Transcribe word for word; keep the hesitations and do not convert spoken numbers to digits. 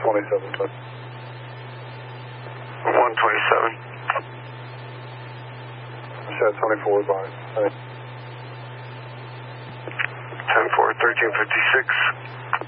twenty-seven. one twenty-seven. Shad twenty-four, bye. ten four, thirteen fifty-six.